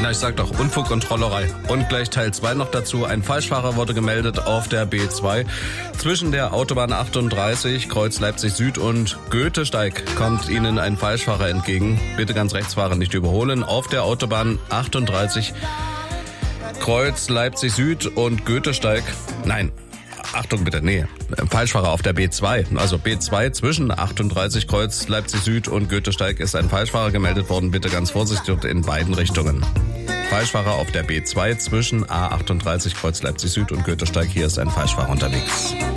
Na, ich sag doch, Unfug und Trollerei. Und gleich Teil 2 noch dazu. Ein Falschfahrer wurde gemeldet auf der B2. Zwischen der Autobahn 38, Kreuz Leipzig Süd und Goethesteig kommt Ihnen ein Falschfahrer entgegen. Bitte ganz rechts fahren, nicht überholen. Auf der Autobahn 38, Kreuz Leipzig Süd und Goethesteig. Nein. Achtung bitte, nee, Falschfahrer auf der B2. Also B2 zwischen 38 Kreuz Leipzig Süd und Goethesteig ist ein Falschfahrer gemeldet worden. Bitte ganz vorsichtig und in beiden Richtungen. Falschfahrer auf der B2 zwischen A38 Kreuz Leipzig Süd und Goethesteig. Hier ist ein Falschfahrer unterwegs.